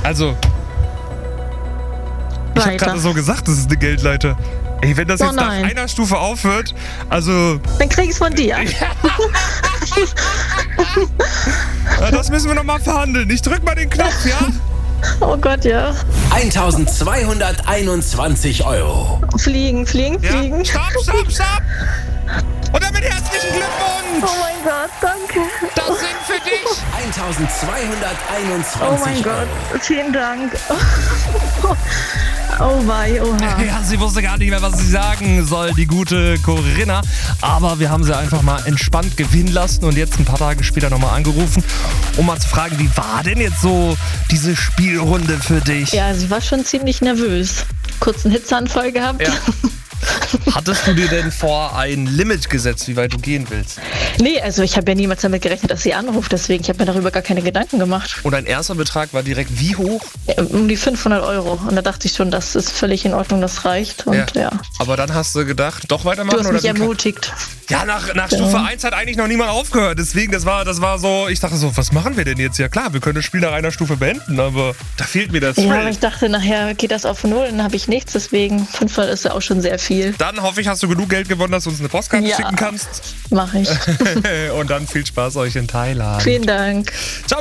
Also, ich habe Weiter. gerade so gesagt, das ist eine Geldleiter. Ey, wenn das Oh jetzt nach nein. einer Stufe aufhört, also, Dann krieg ich's von dir. das müssen wir nochmal verhandeln. Ich drück mal den Knopf, ja? Oh Gott, ja. 1.221 €. Fliegen. Ja? Stopp! Und damit herzlichen Glückwunsch! Oh mein Gott, danke. Das sind für dich 1.221 Oh mein Gott, vielen Dank. Oh wei, oha. Ja, sie wusste gar nicht mehr, was sie sagen soll, die gute Corinna. Aber wir haben sie einfach mal entspannt gewinnen lassen und jetzt ein paar Tage später nochmal angerufen, um mal zu fragen, wie war denn jetzt so diese Spielrunde für dich? Ja, sie war schon ziemlich nervös. Kurzen Hitzeanfall gehabt. Ja. Hattest du dir denn vor ein Limit gesetzt, wie weit du gehen willst? Nee, also ich habe ja niemals damit gerechnet, dass sie anruft, deswegen ich habe mir darüber gar keine Gedanken gemacht. Und dein erster Betrag war direkt wie hoch? Um die 500 €. Und da dachte ich schon, das ist völlig in Ordnung, das reicht. Und ja, Aber dann hast du gedacht, doch weitermachen? du hast oder mich wie? ermutigt. Ja, nach Stufe 1 hat eigentlich noch niemand aufgehört. Deswegen, das war so, ich dachte so, was machen wir denn jetzt? Ja klar, wir können das Spiel nach einer Stufe beenden, aber da fehlt mir das Ja, aber Thrill. ich dachte, nachher geht das auf 0, dann habe ich nichts, deswegen 500 ist ja auch schon sehr viel. Dann hoffe ich, hast du genug Geld gewonnen, dass du uns eine Postkarte Ja. schicken kannst. Mache ich. Und dann viel Spaß euch in Thailand. Vielen Dank. Ciao.